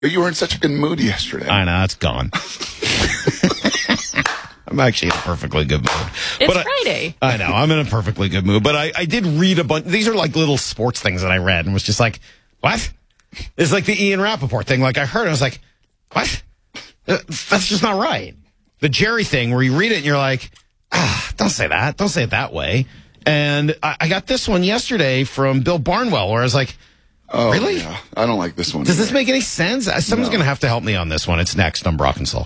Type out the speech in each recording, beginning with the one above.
You were in such a good mood yesterday. I know, it's gone. I'm actually in a perfectly good mood. It's Friday. I know, I'm in a perfectly good mood. But I did read a bunch. These are like little sports things that I read and was just like, what? It's like the Ian Rappaport thing. Like I heard it, I was like, what? That's just not right. The Jerry thing where you read it and you're like, don't say that. Don't say it that way. And I got this one yesterday from Bill Barnwell where I was like, oh, really? Yeah. I don't like this one. Does this make any sense? Someone's going to have to help me on this one. It's next on Brock and Salk.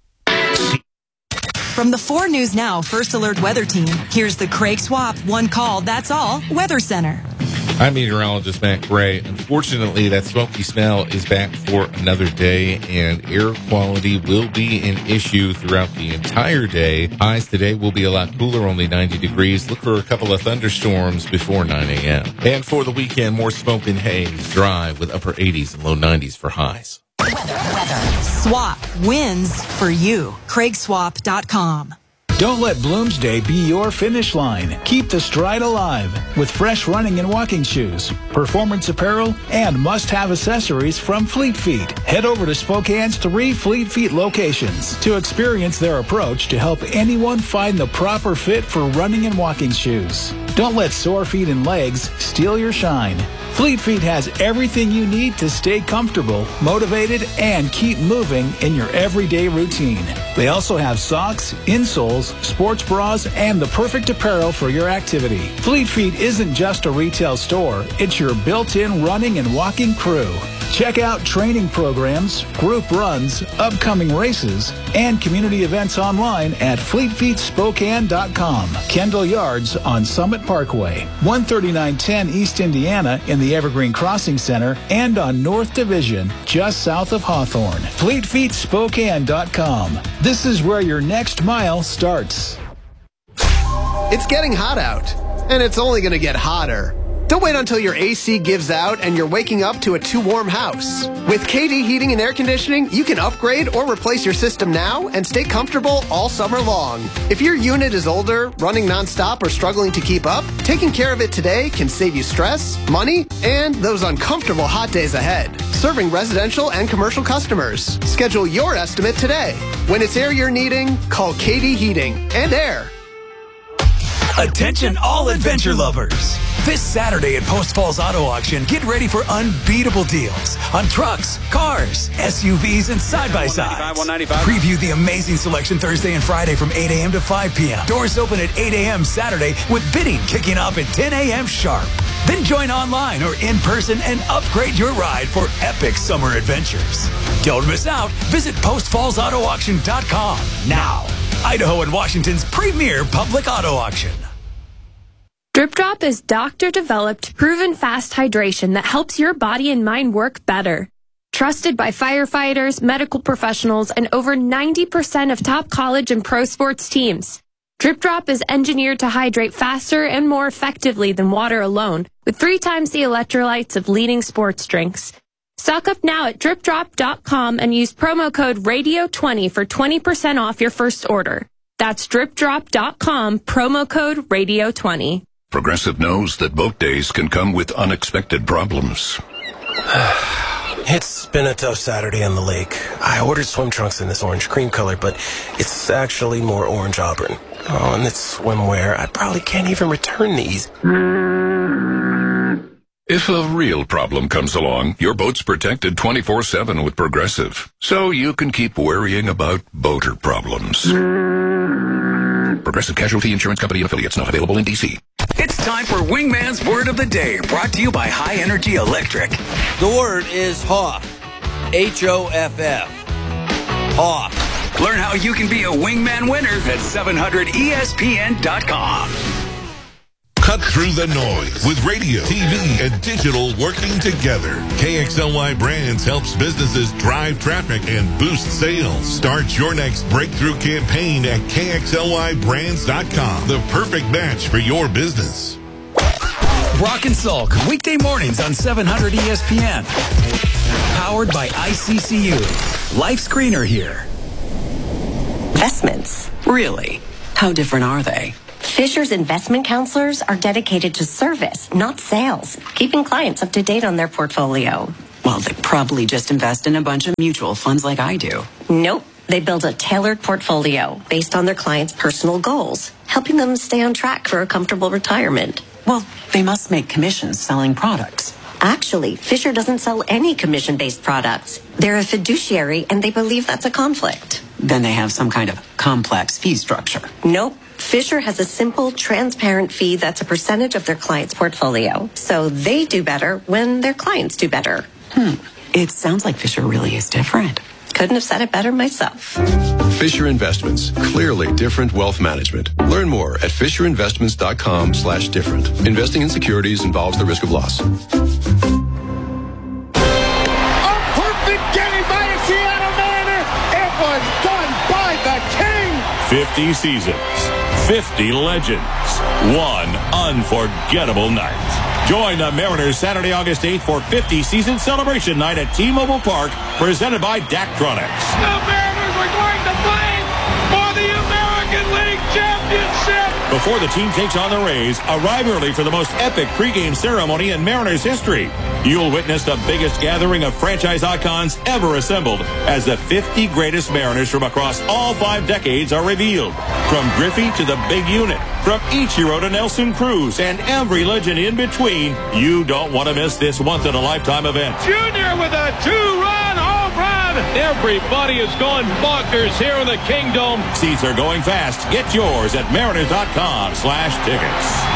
From the 4 News Now First Alert Weather Team, here's the Craig Swap One Call, That's All Weather Center. I'm meteorologist Matt Gray. Unfortunately, that smoky smell is back for another day, and air quality will be an issue throughout the entire day. Highs today will be a lot cooler, only 90 degrees. Look for a couple of thunderstorms before 9 a.m. And for the weekend, more smoke and haze, dry with upper 80s and low 90s for highs. Weather. Swap wins for you. CraigSwap.com. Don't let Bloomsday be your finish line. Keep the stride alive with fresh running and walking shoes, performance apparel, and must-have accessories from Fleet Feet. Head over to Spokane's 3 Fleet Feet locations to experience their approach to help anyone find the proper fit for running and walking shoes. Don't let sore feet and legs steal your shine. Fleet Feet has everything you need to stay comfortable, motivated, and keep moving in your everyday routine. They also have socks, insoles, sports bras, and the perfect apparel for your activity. Fleet Feet isn't just a retail store, it's your built-in running and walking crew. Check out training programs, group runs, upcoming races, and community events online at FleetFeetSpokane.com. Kendall Yards on Summit Parkway, 13910 East Indiana in the Evergreen Crossing Center, and on North Division, just south of Hawthorne. FleetFeetSpokane.com. This is where your next mile starts. It's getting hot out, and it's only going to get hotter. Don't wait until your AC gives out and you're waking up to a too warm house. With KD Heating and Air Conditioning, you can upgrade or replace your system now and stay comfortable all summer long. If your unit is older, running nonstop, or struggling to keep up, taking care of it today can save you stress, money, and those uncomfortable hot days ahead. Serving residential and commercial customers. Schedule your estimate today. When it's air you're needing, call KD Heating and Air. Attention all adventure lovers. This Saturday at Post Falls Auto Auction, get ready for unbeatable deals on trucks, cars, SUVs, and side-by-sides. Preview the amazing selection Thursday and Friday from 8 a.m. to 5 p.m. Doors open at 8 a.m. Saturday with bidding kicking off at 10 a.m. sharp. Then join online or in person and upgrade your ride for epic summer adventures. Don't miss out. Visit PostFallsAutoAuction.com now. Idaho and Washington's premier public auto auction. Drip Drop is doctor-developed, proven fast hydration that helps your body and mind work better. Trusted by firefighters, medical professionals, and over 90% of top college and pro sports teams. Drip Drop is engineered to hydrate faster and more effectively than water alone, with 3 times the electrolytes of leading sports drinks. Stock up now at DripDrop.com and use promo code RADIO20 for 20% off your first order. That's DripDrop.com, promo code RADIO20. Progressive knows that boat days can come with unexpected problems. It's been a tough Saturday on the lake. I ordered swim trunks in this orange cream color, but it's actually more orange auburn. Oh, and it's swimwear. I probably can't even return these. If a real problem comes along, your boat's protected 24/7 with Progressive, so you can keep worrying about boater problems. Progressive Casualty Insurance Company and affiliates, not available in D.C. It's time for Wingman's Word of the Day, brought to you by High Energy Electric. The word is Hoff. H-O-F-F. Hoff. Learn how you can be a Wingman winner at 700ESPN.com. Cut through the noise with radio, TV, and digital working together. KXLY Brands helps businesses drive traffic and boost sales. Start your next breakthrough campaign at KXLYBrands.com. The perfect match for your business. Brock and Salk, weekday mornings on 700 ESPN. Powered by ICCU. Life's greener here. Investments? Really? How different are they? Fisher's investment counselors are dedicated to service, not sales, keeping clients up to date on their portfolio. Well, they probably just invest in a bunch of mutual funds like I do. Nope. They build a tailored portfolio based on their clients' personal goals, helping them stay on track for a comfortable retirement. Well, they must make commissions selling products. Actually, Fisher doesn't sell any commission-based products. They're a fiduciary, and they believe that's a conflict. Then they have some kind of complex fee structure. Nope. Fisher has a simple, transparent fee that's a percentage of their client's portfolio. So they do better when their clients do better. It sounds like Fisher really is different. Couldn't have said it better myself. Fisher Investments. Clearly different wealth management. Learn more at fisherinvestments.com/different. Investing in securities involves the risk of loss. A perfect game by a Seattle Mariner. It was done by the King. 50 seasons, 50 legends, one unforgettable night. Join the Mariners Saturday, August 8th for 50 season celebration night at T-Mobile Park, presented by Daktronics. The Mariners are going to play for the American League Championship. Before the team takes on the Rays, arrive early for the most epic pregame ceremony in Mariners history. You'll witness the biggest gathering of franchise icons ever assembled as the 50 greatest Mariners from across all 5 decades are revealed. From Griffey to the big unit, from Ichiro to Nelson Cruz, and every legend in between, you don't want to miss this once-in-a-lifetime event. Junior with a 2-run home run. Everybody is going bonkers here in the Kingdom. Seats are going fast. Get yours at mariners.com/tickets.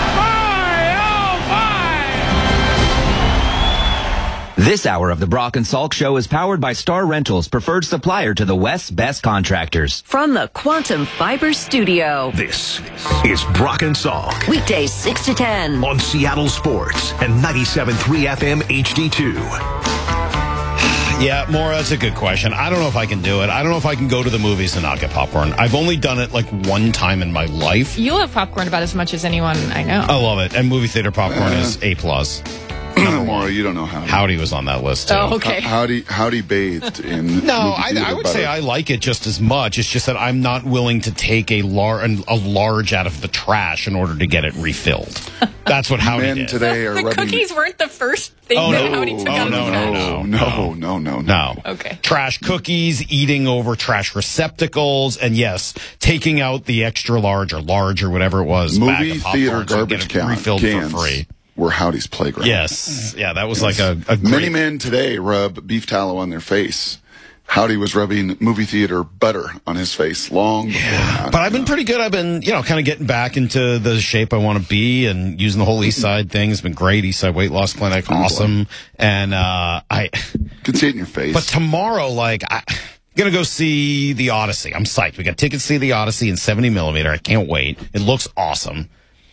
This hour of the Brock and Salk Show is powered by Star Rentals, preferred supplier to the West's best contractors. From the Quantum Fiber Studio. This is Brock and Salk. Weekdays 6 to 10. On Seattle Sports and 97.3 FM HD2. Yeah, Maura, that's a good question. I don't know if I can do it. I don't know if I can go to the movies and not get popcorn. I've only done it like one time in my life. You'll have popcorn about as much as anyone I know. I love it. And movie theater popcorn is A+. Maura, you don't know Howdy. Howdy was on that list, too. Oh, okay. Howdy bathed in... No, I would say I like it just as much. It's just that I'm not willing to take a large out of the trash in order to get it refilled. That's what Howdy Men did. today are The rubbing... cookies weren't the first thing that Howdy took out of the trash. No. Okay. Trash cookies, eating over trash receptacles, and yes, taking out the extra large or whatever it was. Movie bag of theater popcorn so garbage get it refilled cans for free. Were Howdy's playground. Yes. Yeah, that was like a great... Many men today rub beef tallow on their face. Howdy was rubbing movie theater butter on his face long before that. But I've been pretty good. I've been, kind of getting back into the shape I want to be and using the whole East Side thing. It's been great. East Side Weight Loss Clinic, awesome. And I can see it in your face. But tomorrow, I'm going to go see The Odyssey. I'm psyched. We got tickets to see The Odyssey in 70mm. I can't wait. It looks awesome.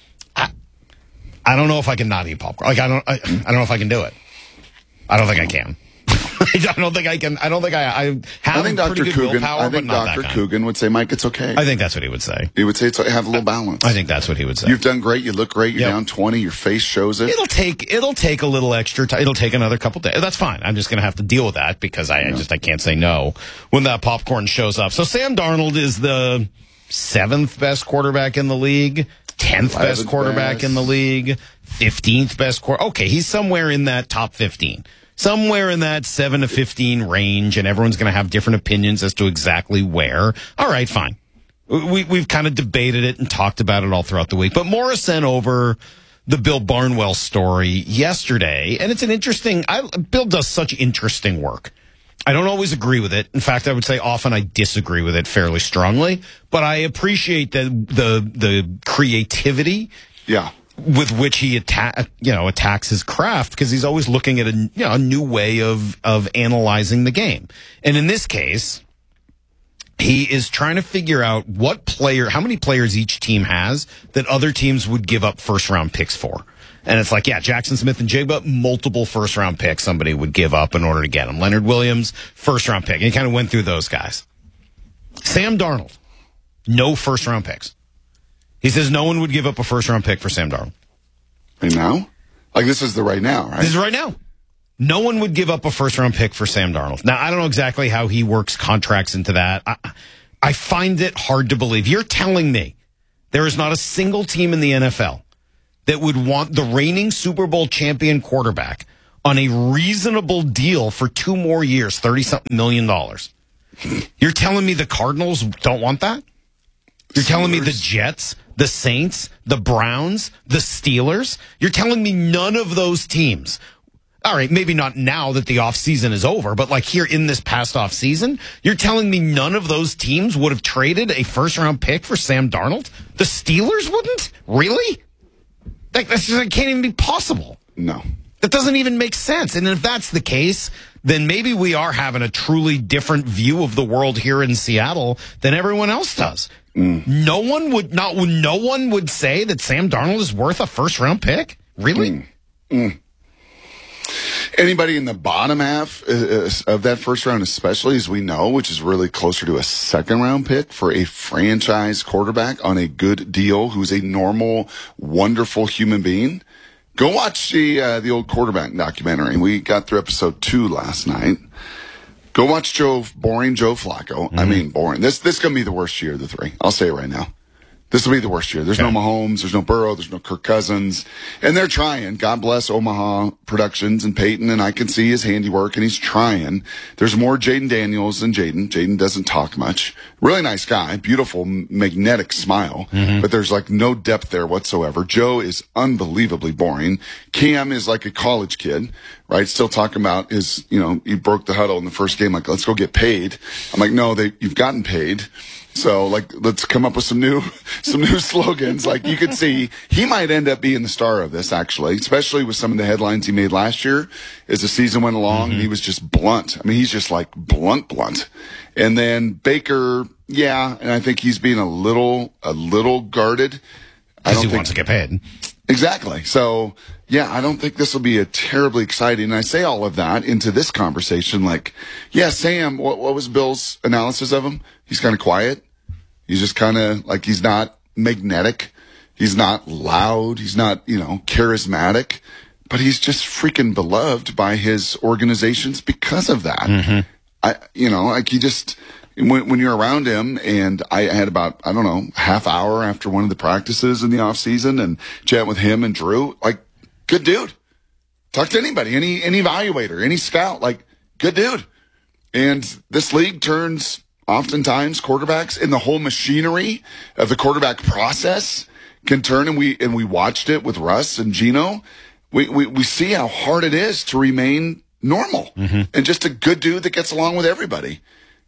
I don't know if I can not eat popcorn. I don't know if I can do it. I don't think I can. I don't think I can. I don't think I have pretty good willpower, I think Dr. Coogan would say, Mike, it's okay. I think that's what he would say. He would say, have a little balance. I think that's what he would say. You've done great. You look great. You're down 20. Your face shows it. It'll take a little extra time. It'll take another couple days. That's fine. I'm just going to have to deal with that because I can't say no when that popcorn shows up. So Sam Darnold is the 7th best quarterback in the league. 10th best quarterback in the league, 15th best quarterback. Okay, he's somewhere in that top 15. Somewhere in that 7 to 15 range, and everyone's going to have different opinions as to exactly where. All right, fine. We've kind of debated it and talked about it all throughout the week. But Morris sent over the Bill Barnwell story yesterday, and it's an interesting... Bill does such interesting work. I don't always agree with it. In fact, I would say often I disagree with it fairly strongly. But I appreciate the creativity, with which he attacks his craft because he's always looking at a new way of analyzing the game. And in this case, he is trying to figure out how many players each team has that other teams would give up first-round picks for. And it's like, Jackson Smith and Jigba, multiple first-round picks somebody would give up in order to get him. Leonard Williams, first-round pick. And he kind of went through those guys. Sam Darnold, no first-round picks. He says no one would give up a first-round pick for Sam Darnold. Right now? This is the right now, right? This is right now. No one would give up a first-round pick for Sam Darnold. Now, I don't know exactly how he works contracts into that. I find it hard to believe. You're telling me there is not a single team in the NFL that would want the reigning Super Bowl champion quarterback on a reasonable deal for 2 more years, $30-something million. You're telling me the Cardinals don't want that? You're telling me the Jets, the Saints, the Browns, the Steelers? You're telling me none of those teams, all right, maybe not now that the offseason is over, but like here in this past offseason, you're telling me none of those teams would have traded a first-round pick for Sam Darnold? The Steelers wouldn't? Really? That can't even be possible. No. That doesn't even make sense. And if that's the case, then maybe we are having a truly different view of the world here in Seattle than everyone else does. No one would say that Sam Darnold is worth a first-round pick? Really? Anybody in the bottom half of that first round, especially, as we know, which is really closer to a second-round pick for a franchise quarterback on a good deal who's a normal, wonderful human being. Go watch the old quarterback documentary. We got through episode 2 last night. Go watch boring Joe Flacco. I mean, boring. This is going to be the worst year of the 3. I'll say it right now. This will be the worst year. There's no Mahomes, there's no Burrow, there's no Kirk Cousins. And they're trying. God bless Omaha Productions and Peyton, and I can see his handiwork, and he's trying. There's more Jaden Daniels than Jaden. Jaden doesn't talk much. Really nice guy. Beautiful, magnetic smile. But there's like no depth there whatsoever. Joe is unbelievably boring. Cam is like a college kid, right? Still talking about his, he broke the huddle in the first game, like, let's go get paid. I'm like, no, you've gotten paid. So, like, let's come up with some new slogans. Like, you could see he might end up being the star of this, actually, especially with some of the headlines he made last year as the season went along. And he was just blunt. I mean, he's just like blunt. And then Baker, and I think he's being a little guarded. Because he wants to get paid. Exactly. So, I don't think this will be a terribly exciting. And I say all of that into this conversation. Like, Sam, what was Bill's analysis of him? He's kind of quiet. He's just kind of like, he's not magnetic. He's not loud. He's not, charismatic. But he's just freaking beloved by his organizations because of that. When you're around him, and I had about, half hour after one of the practices in the off season and chat with him and Drew, like, good dude. Talk to anybody, any evaluator, any scout, like, good dude. And this league turns oftentimes quarterbacks in the whole machinery of the quarterback process can turn, and we watched it with Russ and Gino. We see how hard it is to remain normal and just a good dude that gets along with everybody.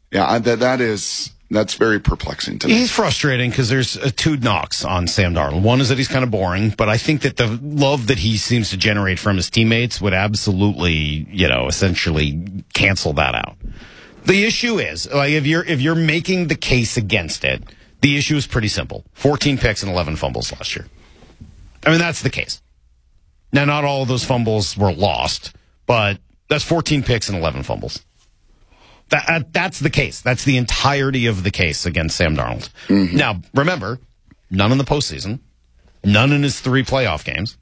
That's very perplexing to me. He's frustrating because there's 2 knocks on Sam Darnold. One is that he's kind of boring, but I think that the love that he seems to generate from his teammates would absolutely, essentially cancel that out. The issue is, like, if you're making the case against it, the issue is pretty simple. 14 picks and 11 fumbles last year. I mean, that's the case. Now, not all of those fumbles were lost, but that's 14 picks and 11 fumbles. That's the case. That's the entirety of the case against Sam Darnold. Now, remember, none in the postseason, none in his 3 playoff games,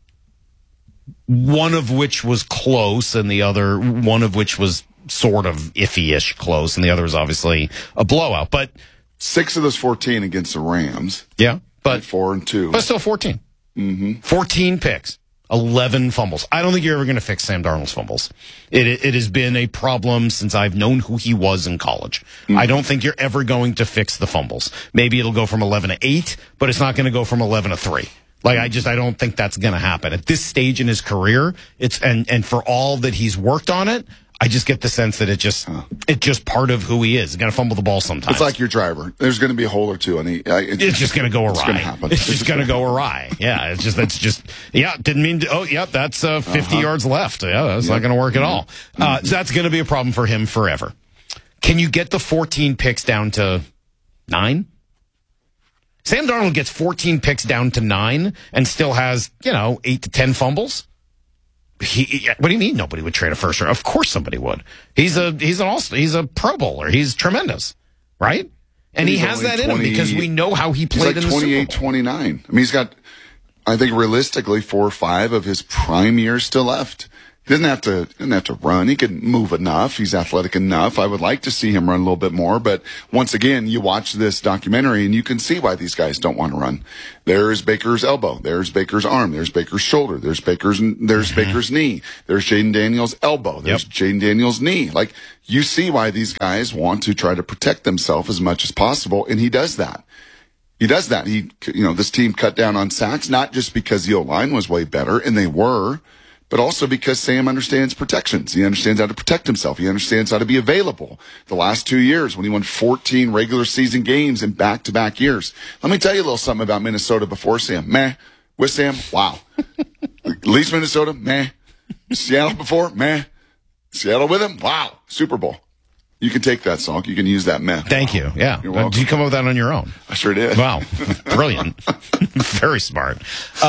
one of which was close and the other one of which was sort of iffy-ish close, and the other was obviously a blowout. But 6 of those 14 against the Rams. Yeah, but 4-2. But still 14. 14 picks. 11 fumbles. I don't think you're ever going to fix Sam Darnold's fumbles. It has been a problem since I've known who he was in college. I don't think you're ever going to fix the fumbles. Maybe it'll go from 11 to 8, but it's not going to go from 11 to 3. Like, I don't think that's going to happen. At this stage in his career, and for all that he's worked on it, I just get the sense that it's just part of who he is. He's going to fumble the ball sometimes. It's like your driver. There's going to be a hole or two, and it's just going to go awry. It's going to happen. It's just going to go awry. Yeah, didn't mean to. That's 50 yards left. Yeah, that's not going to work at all. So that's going to be a problem for him forever. Can you get the 14 picks down to 9? Sam Darnold gets 14 picks down to 9 and still has, 8 to 10 fumbles. What do you mean nobody would trade a first round? Of course somebody would. He's a Pro Bowler. He's tremendous, right? And he has that in him because we know how he played in the Super Bowl. 28, 29. I mean, he's got, I think realistically, 4 or 5 of his prime years still left. He doesn't have to run. He can move enough. He's athletic enough. I would like to see him run a little bit more. But once again, you watch this documentary and you can see why these guys don't want to run. There's Baker's elbow. There's Baker's arm. There's Baker's shoulder. There's Baker's knee. There's Jaden Daniels' elbow. There's Jaden Daniels' knee. Like, you see why these guys want to try to protect themselves as much as possible. And he does that. This team cut down on sacks, not just because the O-line was way better, and they were, but also because Sam understands protections. He understands how to protect himself. He understands how to be available. The last 2 years when he won 14 regular season games in back-to-back years. Let me tell you a little something about Minnesota before Sam. Meh. With Sam, wow. Least Minnesota, meh. Seattle before, meh. Seattle with him, wow. Super Bowl. You can take that, Salk. You can use that meh. Thank you. Yeah. You're welcome. Did you come up with that on your own? I sure did. Wow. Brilliant. Very smart.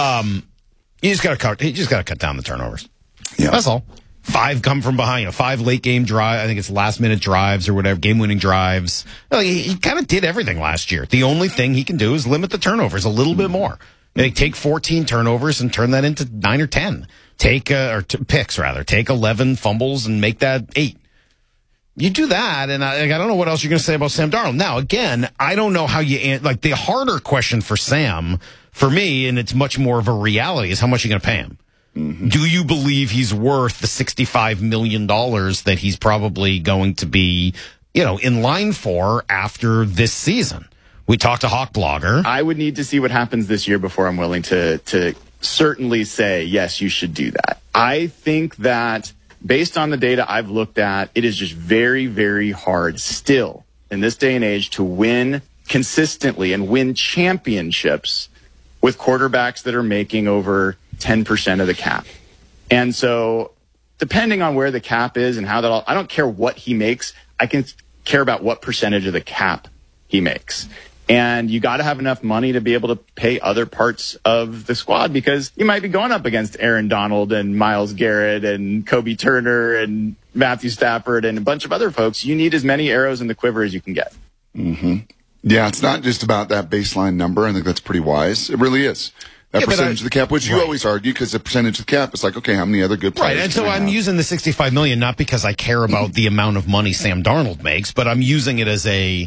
You just got to cut down the turnovers. Yeah. That's all. 5 come from behind. 5 late game drive. I think it's last minute drives or whatever, game winning drives. Well, he kind of did everything last year. The only thing he can do is limit the turnovers a little bit more. They take 14 turnovers and turn that into 9 or 10. Picks rather. Take 11 fumbles and make that 8. You do that, and I don't know what else you're going to say about Sam Darnold. Now, again, I don't know how the harder question for Sam, for me, and it's much more of a reality, is how much you're going to pay him. Mm-hmm. Do you believe he's worth the $65 million that he's probably going to be, in line for after this season? We talked to Hawk Blogger. I would need to see what happens this year before I'm willing to certainly say, yes, you should do that. I think that based on the data I've looked at, it is just very, very hard still in this day and age to win consistently and win championships with quarterbacks that are making over 10% of the cap. And so depending on where the cap is and how that all, I don't care what he makes. I can care about what percentage of the cap he makes. And you got to have enough money to be able to pay other parts of the squad, because you might be going up against Aaron Donald and Myles Garrett and Kobe Turner and Matthew Stafford and a bunch of other folks. You need as many arrows in the quiver as you can get. Mm-hmm. Yeah, it's not just about that baseline number. I think that's pretty wise. It really is. That percentage of the cap, which you always argue, because the percentage of the cap is like, okay, how many other good players? Right, and so I'm using the $65 million not because I care about the amount of money Sam Darnold makes, but I'm using it as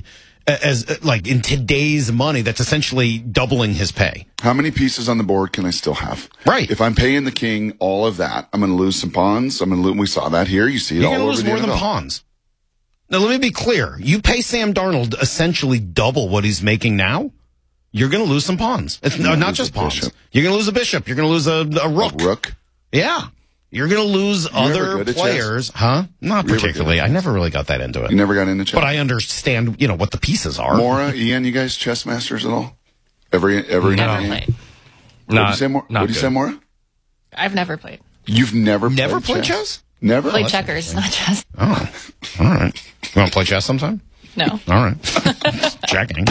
in today's money, that's essentially doubling his pay. How many pieces on the board can I still have? Right. If I'm paying the king all of that, I'm going to lose some pawns. We saw that here. You see it all over the NFL. You're going to lose more than pawns. Now, let me be clear. You pay Sam Darnold essentially double what he's making now, you're going to lose some pawns. It's not just pawns. Bishop. You're going to lose a bishop. You're going to lose a rook. A rook? Yeah. You're going to lose other players. Huh? Not particularly. I never really got that into it. You never got into chess? But I understand, what the pieces are. Mora, Ian, you guys chess masters at all? Every never game? Played. What did you say, Mora? I've never played. You've never played chess? Never? Played checkers, not chess. Oh, all right. You want to play chess sometime? No. All right. Just checking.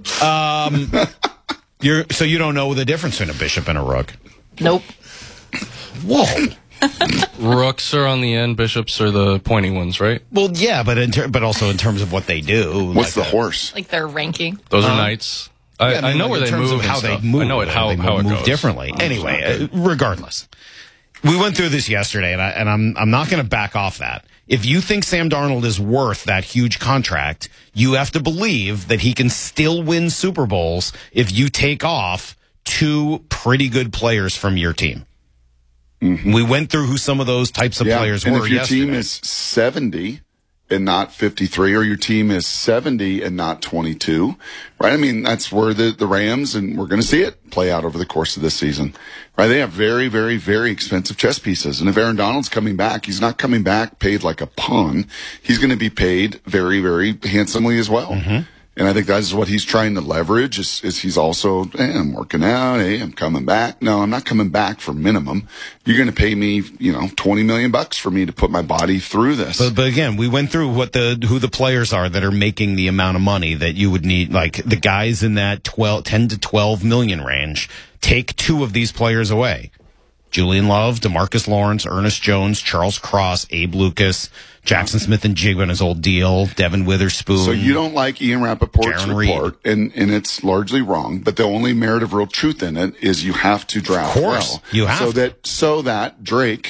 So you don't know the difference between a bishop and a rook? Nope. Whoa. Rooks are on the end, bishops are the pointy ones, right? Well, yeah, but also in terms of what they do. What's the horse? Like their ranking. Those are knights. I know where they move. How they move. I know how it move goes differently. Anyway, regardless, we went through this yesterday, and I'm not going to back off that. If you think Sam Darnold is worth that huge contract, you have to believe that he can still win Super Bowls if you take off 2 pretty good players from your team. Mm-hmm. We went through who some of those types of players were yesterday. And if your team is 70 and not 53, or your team is 70 and not 22, right? I mean, that's where the Rams, and we're going to see it play out over the course of this season, right? They have very, very, very expensive chess pieces. And if Aaron Donald's coming back, he's not coming back paid like a pawn. He's going to be paid very, very handsomely as well. Mm-hmm. And I think that's what he's trying to leverage is he's also, hey, I'm working out. Hey, I'm coming back. No, I'm not coming back for minimum. You're going to pay me, $20 million for me to put my body through this. But again, we went through who the players are that are making the amount of money that you would need. Like the guys in that 10 to 12 million range. Take 2 of these players away. Julian Love, DeMarcus Lawrence, Ernest Jones, Charles Cross, Abe Lucas, Jackson Smith and Jigba on his old deal, Devin Witherspoon. So you don't like Ian Rappaport's report, and it's largely wrong, but the only merit of real truth in it is you have to draft well. You have so that Drake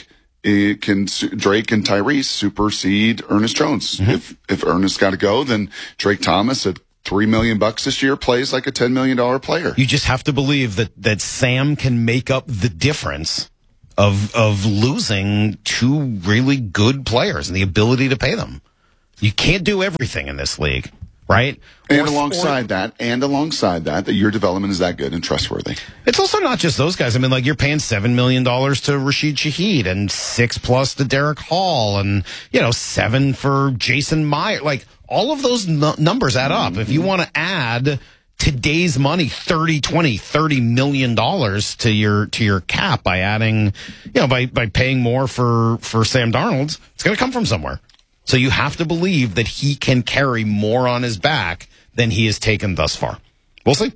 Drake and Tyrese supersede Ernest Jones. If Ernest got to go, then Drake Thomas at $3 million this year plays like a $10 million player. You just have to believe that Sam can make up the difference of losing two really good players and the ability to pay them. You can't do everything in this league, right? And alongside that your development is that good and trustworthy. It's also not just those guys. I mean, like, you're paying $7 million to Rashid Shaheed and $6+ to Derek Hall and, $7 for Jason Meyer. Like, all of those numbers add up. If you want to add today's money, $30 million to your cap by adding, by paying more for Sam Darnold, it's going to come from somewhere. So you have to believe that he can carry more on his back than he has taken thus far. We'll see.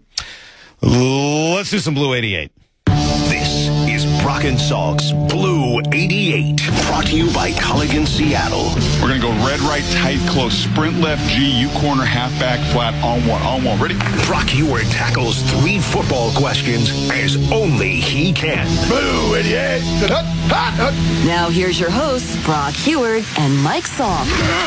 Let's do some Blue 88. This is Brock and Salk's Blue 88, brought to you by Culligan Seattle. We're going to go red, right, tight, close, sprint left, G, U corner, halfback, flat, on one. Ready? Brock Heward tackles 3 football questions as only he can. Blue 88. Now here's your hosts, Brock Heward and Mike Salk.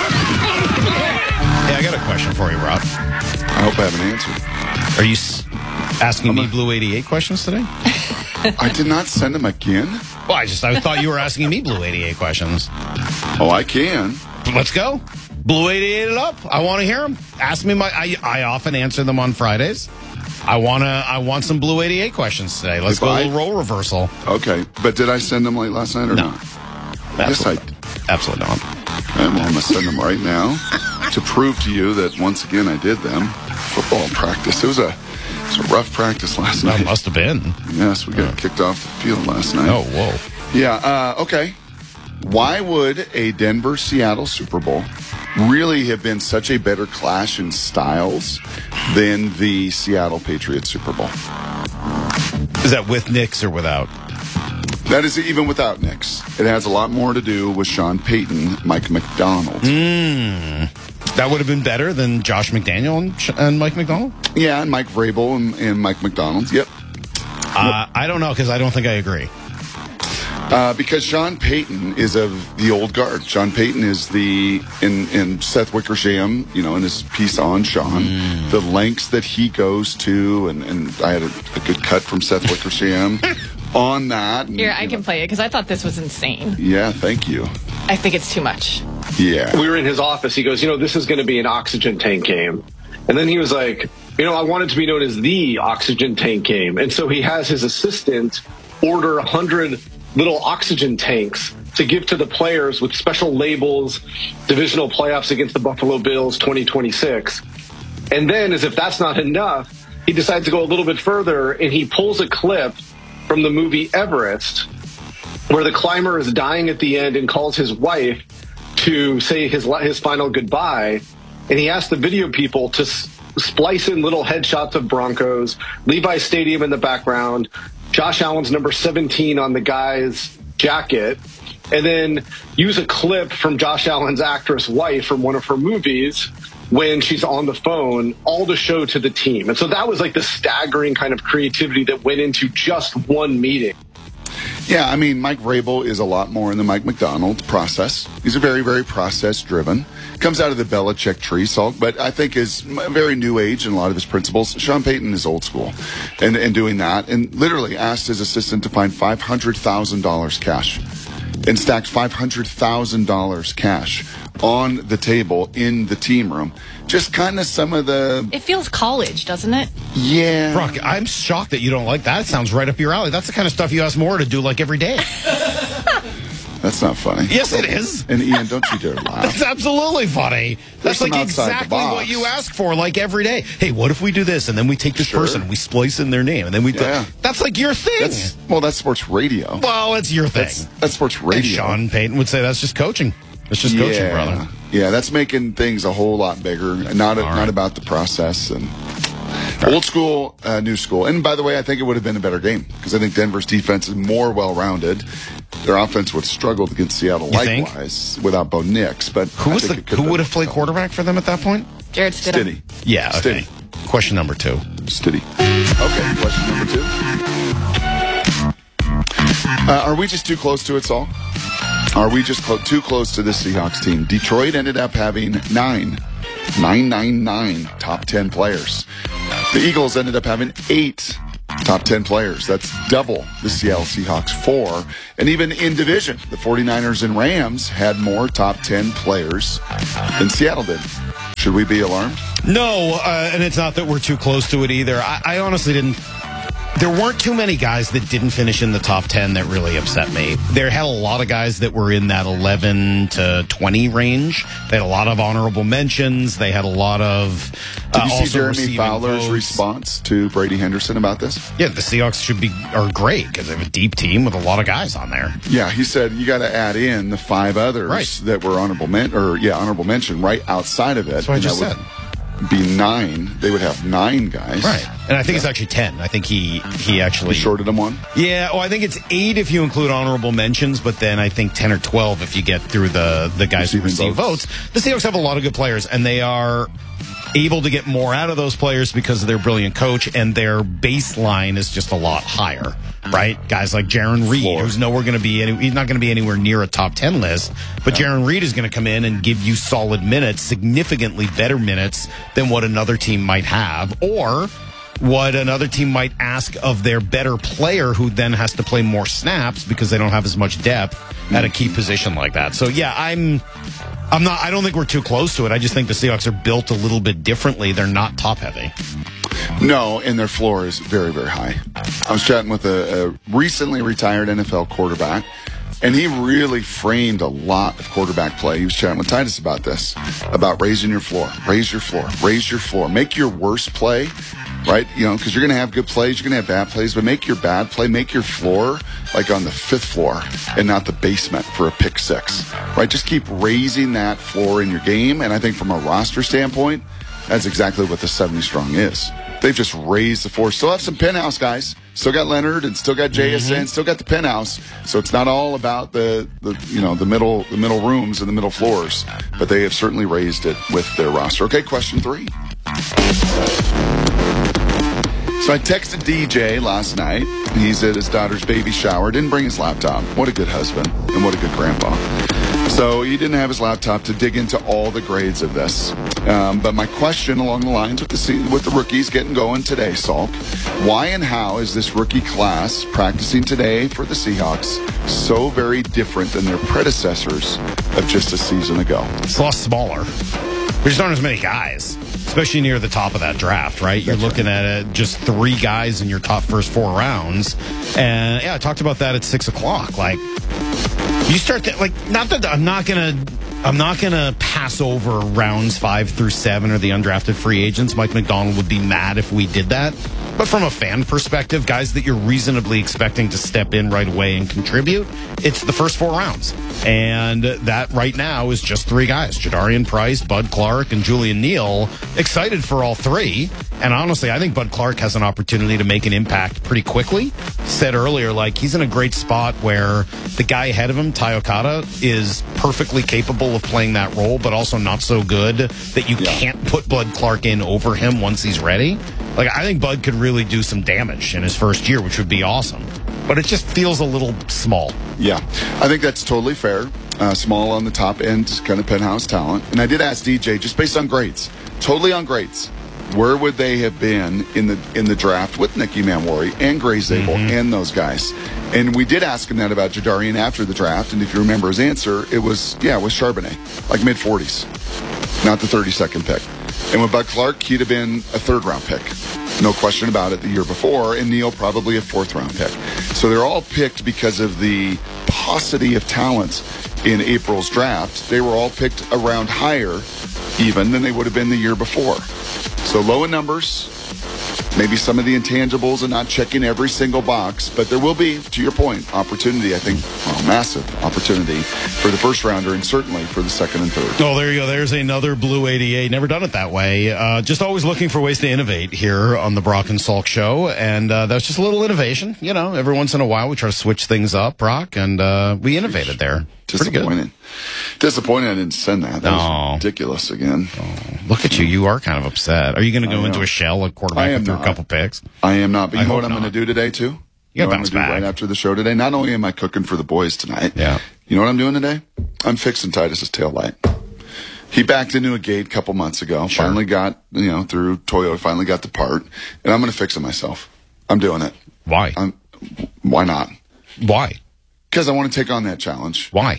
Hey, I got a question for you, Rob. I hope I have an answer. Are you asking me Blue 88 questions today? I did not send them again. Well, I thought you were asking me Blue 88 questions. Oh, I can. Let's go. Blue 88 it up. I want to hear them. Ask me I often answer them on Fridays. I want some Blue 88 questions today. Let's go a little role reversal. Okay. But did I send them late last night or not? Yes, I did. Absolutely not. I'm going to send them right now to prove to you that once again I did them. Football practice. It was a rough practice last night. It must have been. Yes, we got kicked off the field last night. Oh, whoa. Yeah, okay. Why would a Denver-Seattle Super Bowl really have been such a better clash in styles than the Seattle Patriots Super Bowl? Is that with Knicks or without? That is even without Knicks. It has a lot more to do with Sean Payton, Mike McDonald. That would have been better than Josh McDaniel and Mike McDonald? Yeah, and Mike Vrabel and Mike McDonald. Yep. I don't know, because I don't think I agree. Because Sean Payton is of the old guard. Sean Payton is in Seth Wickersham, in his piece on Sean, the lengths that he goes to, and I had a good cut from Seth Wickersham on that. Here, I can play it, because I thought this was insane. Yeah, thank you. I think it's too much. Yeah. We were in his office. He goes, this is going to be an oxygen tank game. And then he was like, I want it to be known as the oxygen tank game. And so he has his assistant order 100 little oxygen tanks to give to the players with special labels, divisional playoffs against the Buffalo Bills 2026. And then, as if that's not enough, he decides to go a little bit further, and he pulls a clip from the movie Everest, where the climber is dying at the end and calls his wife to say his final goodbye. And he asked the video people to splice in little headshots of Broncos, Levi Stadium in the background, Josh Allen's number 17 on the guy's jacket, and then use a clip from Josh Allen's actress wife from one of her movies when she's on the phone, all to show to the team. And so that was like the staggering kind of creativity that went into just one meeting. Yeah, I mean, Mike Vrabel is a lot more in the Mike McDonald process. He's a very, very process-driven. Comes out of the Belichick tree, Salk, but I think is very new age in a lot of his principles. Sean Payton is old school and doing that, and literally asked his assistant to find $500,000 cash and stacked $500,000 cash on the table in the team room. Just kind of some of the... It feels college, doesn't it? Yeah. Brock, I'm shocked that you don't like that. It sounds right up your alley. That's the kind of stuff you ask Maura to do like every day. That's not funny. Yes, it is. And Ian, don't you dare laugh. That's absolutely funny. That's like exactly what you ask for, like every day. Hey, what if we do this, and then we take this person, and we splice in their name, and then we... That's like your thing. That's sports radio. Well, it's your thing. That's sports radio. And Sean Payton would say that's just coaching. It's just coaching, brother. Yeah, that's making things a whole lot bigger, not about the process. And old school, new school. And by the way, I think it would have been a better game because I think Denver's defense is more well-rounded. Their offense would have struggled against Seattle likewise without Bo Nix. But who would have played quarterback for them at that point? Jared Stidham. Yeah, okay. Stiddy. Question number 2. Stiddy. Okay, question number 2. Are we just too close to it, Saul? Are we just too close to this Seahawks team? Detroit ended up having 9 top 10 players. The Eagles ended up having 8 top 10 players. That's double the Seattle Seahawks 4. And even in division, the 49ers and Rams had more top 10 players than Seattle did. Should we be alarmed? No, and it's not that we're too close to it either. I honestly didn't. There weren't too many guys that didn't finish in the top 10 that really upset me. There had a lot of guys that were in that 11 to 20 range. They had a lot of honorable mentions. They had a lot of Did you see also Jeremy Fowler's votes. Response to Brady Henderson about this? Yeah, the Seahawks are great because they have a deep team with a lot of guys on there. Yeah, he said you got to add in the 5 others that were honorable mention right outside of it. That's what I just said. Be 9. They would have 9 guys. Right. And I think it's actually 10. I think he actually shorted them one. Yeah. Well, I think it's 8 if you include honorable mentions, but then I think 10 or 12 if you get through the guys who receive votes. The Seahawks have a lot of good players, and they are able to get more out of those players because of their brilliant coach, and their baseline is just a lot higher, right? Guys like Jaron Reed, who's nowhere going to be he's not going to be anywhere near a top 10 list, but Jaron Reed is going to come in and give you solid minutes, significantly better minutes than what another team might have, or what another team might ask of their better player, who then has to play more snaps because they don't have as much depth at a key position like that. So yeah, I don't think we're too close to it. I just think the Seahawks are built a little bit differently. They're not top heavy. No, and their floor is very, very high. I was chatting with a recently retired NFL quarterback, and he really framed a lot of quarterback play. He was chatting with Titus about this, about raising your floor, raise your floor, raise your floor. Make your worst play, right? You know, because you're going to have good plays, you're going to have bad plays, but make your bad play, make your floor like on the 5th floor and not the basement for a pick 6, right? Just keep raising that floor in your game. And I think from a roster standpoint, that's exactly what the 70 strong is. They've just raised the floor. Still have some penthouse guys. Still got Leonard and still got JSN. Still got the penthouse. So it's not all about the middle rooms and the middle floors, but they have certainly raised it with their roster. Okay, question 3. So I texted DJ last night. He's at his daughter's baby shower. Didn't bring his laptop. What a good husband and what a good grandpa. So he didn't have his laptop to dig into all the grades of this. But my question along the lines with the rookies getting going today, Salk, why and how is this rookie class practicing today for the Seahawks so very different than their predecessors of just a season ago? It's a lot smaller. We just aren't as many guys, especially near the top of that draft, right? You're looking at just 3 guys in your top first 4 rounds. And yeah, I talked about that at 6 o'clock. Like, you start to, not that I'm not gonna pass over rounds 5 through 7 or the undrafted free agents. Mike McDonald would be mad if we did that. But from a fan perspective, guys that you're reasonably expecting to step in right away and contribute, it's the first 4 rounds. And that right now is just 3 guys, Jadarian Price, Bud Clark, and Julian Neal. Excited for all 3. And honestly, I think Bud Clark has an opportunity to make an impact pretty quickly. Said earlier, he's in a great spot where the guy ahead of him, Ty Okada, is perfectly capable of playing that role, but also not so good that you can't put Bud Clark in over him once he's ready. I think Bud could really do some damage in his first year, which would be awesome. But it just feels a little small. Yeah, I think that's totally fair. Small on the top end, kind of penthouse talent. And I did ask DJ, just based on grades, totally on grades, where would they have been in the draft with Nicky Manwari and Gray Zabel and those guys? And we did ask him that about Jadarian after the draft. And if you remember his answer, it was Charbonnet, mid-40s, not the 32nd pick. And with Bud Clark, he'd have been a 3rd-round pick. No question about it the year before. And Neal probably a 4th-round pick. So they're all picked because of the paucity of talent in April's draft. They were all picked around higher even than they would have been the year before. So low in numbers, maybe some of the intangibles and not checking every single box, but there will be, to your point, opportunity, I think, massive opportunity for the first rounder and certainly for the 2nd and 3rd. Oh, there you go. There's another Blue 88. Never done it that way. Just always looking for ways to innovate here on the Brock and Salk show. And that's just a little innovation. You know, every once in a while we try to switch things up, Brock, and we innovated there. Disappointed I didn't send that. That was ridiculous again. Oh, look at you. You are kind of upset. Are you going to go into a shell at quarterback through a couple picks? I am not. But you know what I'm going to do today, too? You got to bounce back. Right after the show today. Not only am I cooking for the boys tonight, You know what I'm doing today? I'm fixing Titus's tail light. He backed into a gate a couple months ago. Sure. Finally got, through Toyota, finally got the part. And I'm going to fix it myself. I'm doing it. Why? Why not? Why? Because I want to take on that challenge. Why?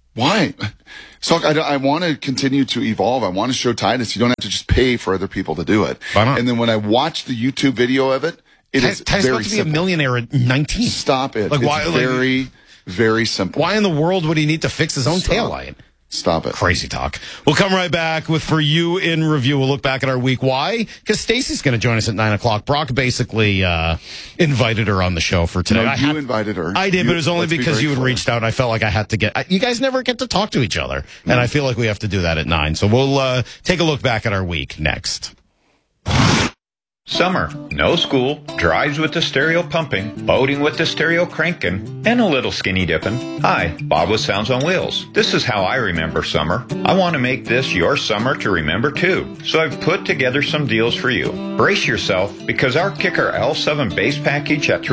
So I want to continue to evolve. I want to show Titus you don't have to just pay for other people to do it. Why not? And then when I watch the YouTube video of it, is Titus very about to be simple. a millionaire at 19. Stop it. Like, it's why, very, very simple. Why in the world would he need to fix his own taillight? Stop it. Crazy talk. We'll come right back with For You in Review. We'll look back at our week. Why? Because Stacey's going to join us at 9 o'clock. Brock basically invited her on the show for today. No, you invited her. I did, but it was only because you had reached out. I felt like I had to get... You guys never get to talk to each other, and I feel like we have to do that at 9. So we'll take a look back at our week next. Summer, no school, drives with the stereo pumping, boating with the stereo cranking, and a little skinny dipping. Hi, Bob with Sounds on Wheels. This is how I remember summer. I want to make this your summer to remember too, so I've put together some deals for you. Brace yourself, because our Kicker L7 base package at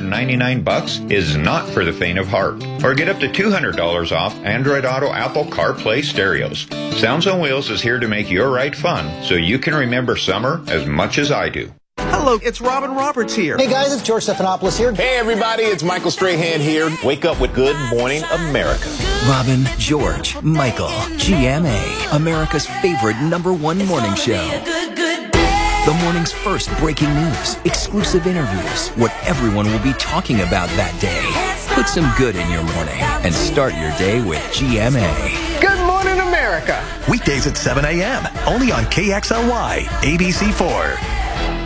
$399 is not for the faint of heart. Or get up to $200 off Android Auto Apple CarPlay stereos. Sounds on Wheels is here to make your ride fun, so you can remember summer as much as I do. Hello, it's Robin Roberts here. Hey guys, it's George Stephanopoulos here. Hey everybody, it's Michael Strahan here. Wake up with Good Morning America. Robin, George, Michael, GMA, America's favorite #1 morning show. The morning's first breaking news, exclusive interviews, what everyone will be talking about that day. Put some good in your morning and start your day with GMA. Good Morning America. Weekdays at 7 a.m. only on KXLY, ABC4.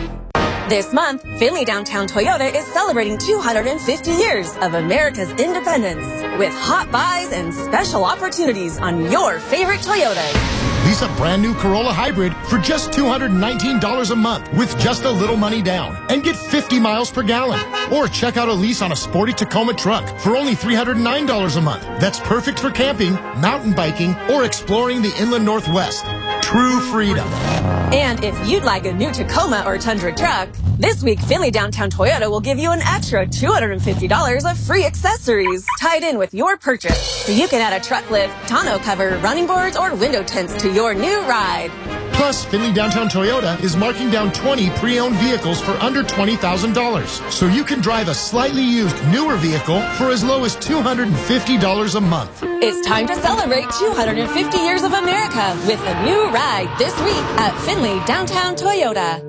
This month, Finley Downtown Toyota is celebrating 250 years of America's independence with hot buys and special opportunities on your favorite Toyotas. Lease a brand new Corolla Hybrid for just $219 a month with just a little money down and get 50 miles per gallon. Or check out a lease on a sporty Tacoma truck for only $309 a month. That's perfect for camping, mountain biking, or exploring the inland Northwest. True freedom. And if you'd like a new Tacoma or Tundra truck, this week Finley Downtown Toyota will give you an extra $250 of free accessories tied in with your purchase, so you can add a truck lift, tonneau cover, running boards, or window tints to your new ride. Plus, Finley Downtown Toyota is marking down 20 pre-owned vehicles for under $20,000, so you can drive a slightly used newer vehicle for as low as $250 a month. It's time to celebrate 250 years of America with a new ride this week at Finley Downtown Toyota.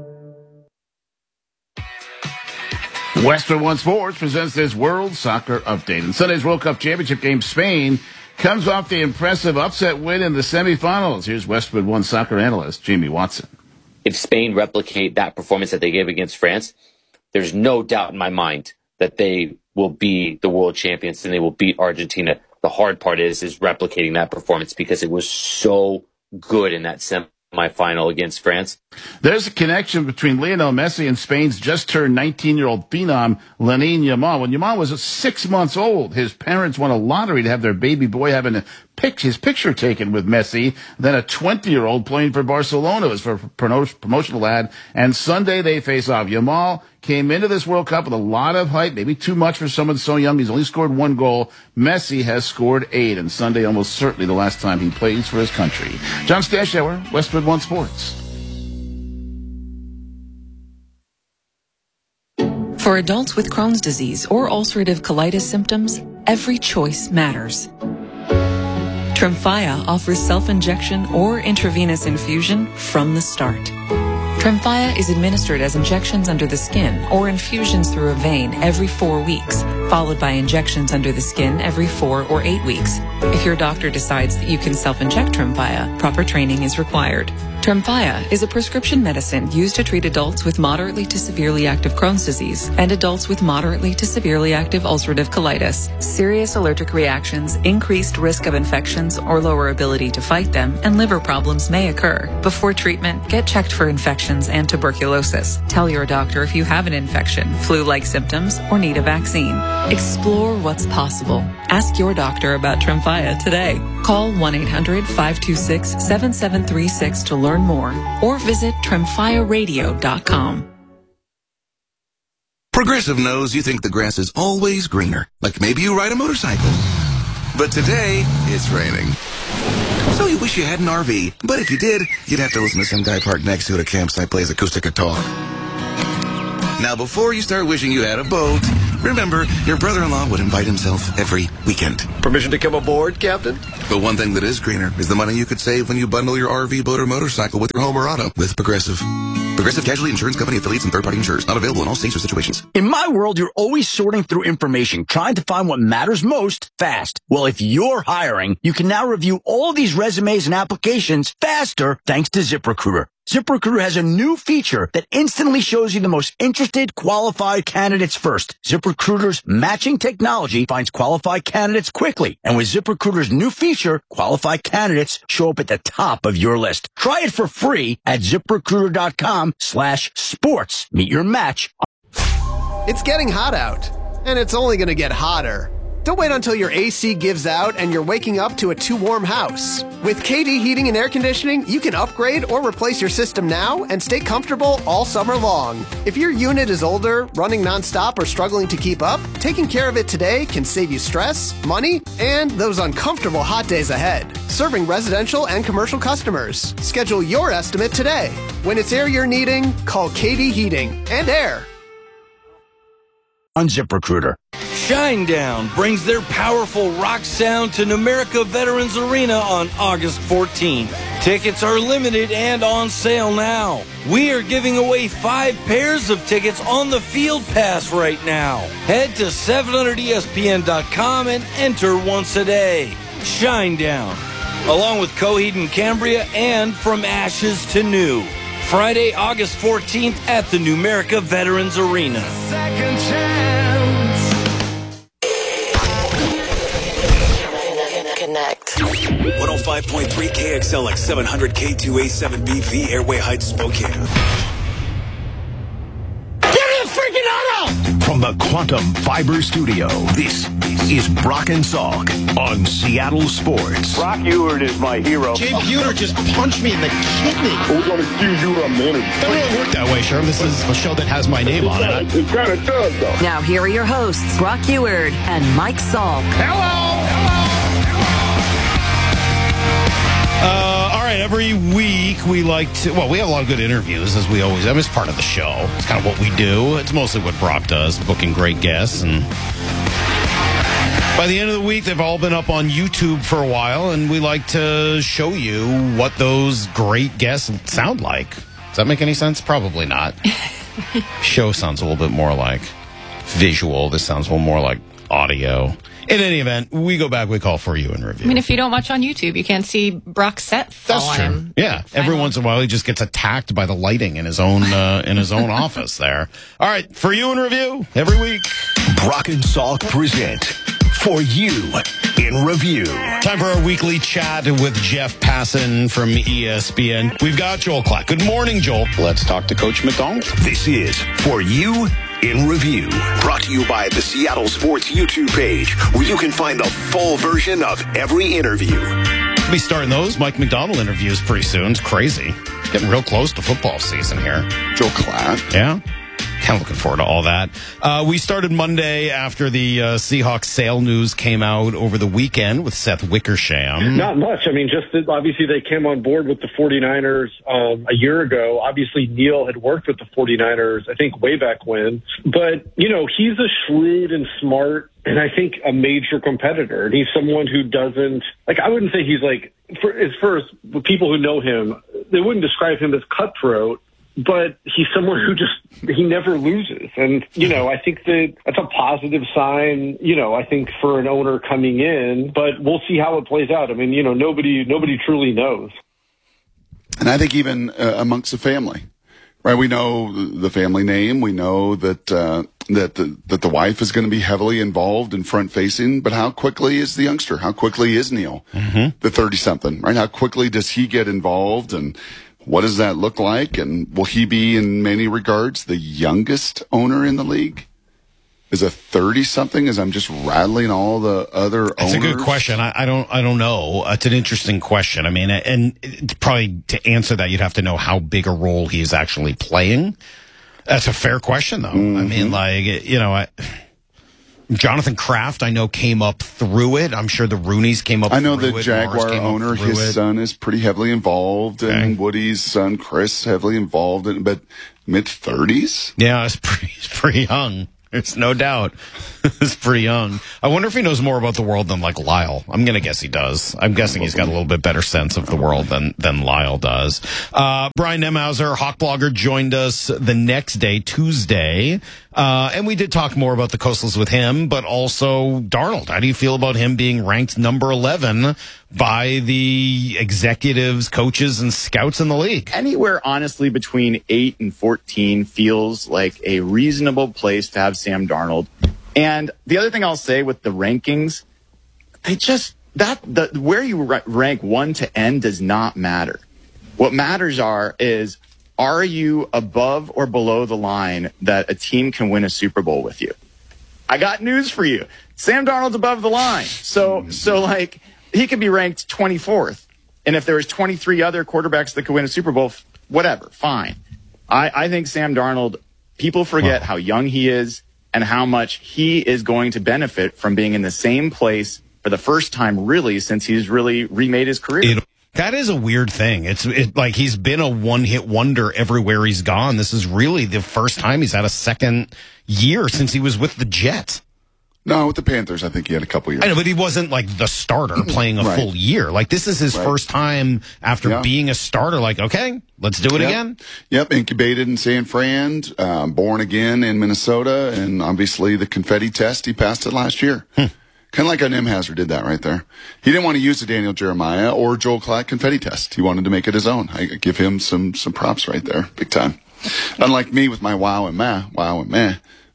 Westwood One Sports presents this World Soccer Update. In Sunday's World Cup Championship game, Spain comes off the impressive upset win in the semifinals. Here's Westwood One soccer analyst Jamie Watson. If Spain replicate that performance that they gave against France, there's no doubt in my mind that they will be the world champions and they will beat Argentina. The hard part is replicating that performance because it was so good in that semifinal against France. There's a connection between Lionel Messi and Spain's just-turned 19-year-old phenom, Lamine Yamal. When Yamal was 6 months old, his parents won a lottery to have their baby boy having his picture taken with Messi. Then a 20-year-old playing for Barcelona was for a promotional ad. And Sunday they face off. Yamal came into this World Cup with a lot of hype, maybe too much for someone so young. He's only scored 1 goal. Messi has scored 8, and Sunday almost certainly the last time he plays for his country. John Stashower, Westwood One Sports. For adults with Crohn's disease or ulcerative colitis symptoms, every choice matters. Tremfya offers self-injection or intravenous infusion from the start. Tremfya is administered as injections under the skin or infusions through a vein every 4 weeks, followed by injections under the skin every 4 or 8 weeks. If your doctor decides that you can self-inject Tremfya, proper training is required. Tremfya is a prescription medicine used to treat adults with moderately to severely active Crohn's disease and adults with moderately to severely active ulcerative colitis. Serious allergic reactions, increased risk of infections or lower ability to fight them, and liver problems may occur. Before treatment, get checked for infections and tuberculosis. Tell your doctor if you have an infection, flu-like symptoms, or need a vaccine. Explore what's possible. Ask your doctor about Tremfya today. Call 1-800-526-7736 to learn more, or visit TremfyaRadio.com. Progressive knows you think the grass is always greener. Like maybe you ride a motorcycle. But today, it's raining. So you wish you had an RV, but if you did, you'd have to listen to some guy parked next to it at a campsite plays acoustic guitar. Now, before you start wishing you had a boat, remember, your brother-in-law would invite himself every weekend. Permission to come aboard, Captain? But one thing that is greener is the money you could save when you bundle your RV, boat, or motorcycle with your home or auto with Progressive. Progressive Casualty Insurance Company affiliates and third-party insurers. Not available in all states or situations. In my world, you're always sorting through information, trying to find what matters most fast. Well, if you're hiring, you can now review all these resumes and applications faster thanks to ZipRecruiter. ZipRecruiter has a new feature that instantly shows you the most interested, qualified candidates first. ZipRecruiter's matching technology finds qualified candidates quickly. And with ZipRecruiter's new feature, qualified candidates show up at the top of your list. Try it for free at ZipRecruiter.com/sports. Meet your match. It's getting hot out, and it's only going to get hotter. Don't wait until your AC gives out and you're waking up to a too warm house. With KD Heating and Air Conditioning, you can upgrade or replace your system now and stay comfortable all summer long. If your unit is older, running nonstop, or struggling to keep up, taking care of it today can save you stress, money, and those uncomfortable hot days ahead. Serving residential and commercial customers. Schedule your estimate today. When it's air you're needing, call KD Heating and Air. On ZipRecruiter. Shinedown brings their powerful rock sound to Numerica Veterans Arena on August 14th. Tickets are limited and on sale now. We are giving away 5 pairs of tickets on the Field Pass right now. Head to 700ESPN.com and enter once a day. Shinedown, along with Coheed and Cambria and From Ashes to New. Friday, August 14th at the Numerica Veterans Arena. Second chance. Connect. 105.3 KXLX 700 K2A7BV Airway Heights, Spokane. Give me a freaking auto! From the Quantum Fiber Studio, this is Brock and Salk on Seattle Sports. Brock Ewert is my hero. Jay Buhner just punched me in the kidney. We're going to give you a minute. It doesn't really work that way, Sherm. This is a show that has my name on it. It kind of does, though. Now here are your hosts, Brock Ewert and Mike Salk. All right, every week we like to, we have a lot of good interviews, as we always have. It's part of the show. It's kind of what we do. It's mostly what Brock does, booking great guests. And by the end of the week, they've all been up on YouTube for a while, and we like to show you what those great guests sound like. Does that make any sense? Probably not. Show sounds a little bit more like visual. This sounds a little more like audio. In any event, we go back, we call For You in Review. I mean, if you don't watch on YouTube, you can't see Brock's set fall That's on true. him. Yeah. Every once in a while, he just gets attacked by the lighting in his own office there. All right. For You in Review every week. Brock and Salk present For You in Review. Time for our weekly chat with Jeff Passan from ESPN. We've got Joel Klatt. Good morning, Joel. Let's talk to Coach McDonald. This is For You in Review, brought to you by the Seattle Sports YouTube page, where you can find the full version of every interview. We'll be starting those Mike McDonald interviews pretty soon. It's crazy. Getting real close to football season here. Joel Klatt. Yeah. Kind of looking forward to all that. We started Monday after the Seahawks sale news came out over the weekend with Seth Wickersham. Not much. I mean, just that obviously they came on board with the 49ers a year ago. Obviously, Neil had worked with the 49ers, I think, way back when. But, you know, he's a shrewd and smart and I think a major competitor. And he's someone who doesn't, I wouldn't say he's as far as the people who know him, they wouldn't describe him as cutthroat. But he's someone who he never loses. And, you know, I think that's a positive sign, you know, I think for an owner coming in, but we'll see how it plays out. I mean, you know, nobody truly knows. And I think even amongst the family, right? We know the family name. We know that the wife is going to be heavily involved and front facing, but how quickly is the youngster? How quickly is Neil, the 30-something, right? How quickly does he get involved, and what does that look like? And will he be, in many regards, the youngest owner in the league? Is a 30-something? As I'm just rattling all the other owners? That's a good question. I don't know. It's an interesting question. I mean, and probably to answer that, you'd have to know how big a role he is actually playing. That's a fair question, though. I mean, Jonathan Kraft, I know, came up through it. I'm sure the Rooneys came up through it. I know the Jaguar owner, his son is pretty heavily involved, and Woody's son, Chris, heavily involved, but mid-30s? Yeah, he's pretty young. It's no doubt. It's pretty young. I wonder if he knows more about the world than like Lyle. I'm going to guess he does. I'm guessing he's got a little bit better sense of the world than Lyle does. Brian Nemhauser, Hawk Blogger, joined us the next day, Tuesday. And we did talk more about the Coastals with him, but also Darnold. How do you feel about him being ranked number 11 by the executives, coaches, and scouts in the league? Anywhere, honestly, between 8 and 14 feels like a reasonable place to have Sam Darnold. And the other thing I'll say with the rankings, where you rank 1 to N does not matter. What matters is, are you above or below the line that a team can win a Super Bowl with you? I got news for you. Sam Darnold's above the line. So like, he could be ranked 24th. And if there was 23 other quarterbacks that could win a Super Bowl, whatever, fine. I think Sam Darnold, people forget how young he is and how much he is going to benefit from being in the same place for the first time, really, since he's really remade his career. That is a weird thing. It's like he's been a one-hit wonder everywhere he's gone. This is really the first time he's had a second year since he was with the Jets. No, with the Panthers, I think he had a couple years. I know, but he wasn't like the starter playing a full year. Like, this is his first time after being a starter. Like, okay, let's do it again. Yep, incubated in San Fran, born again in Minnesota, and obviously the confetti test, he passed it last year. Kind of like a Nemhauser did that right there. He didn't want to use the Daniel Jeremiah or Joel Klatt confetti test. He wanted to make it his own. I give him some props right there, big time. Unlike me with my wow and meh. Wow, man,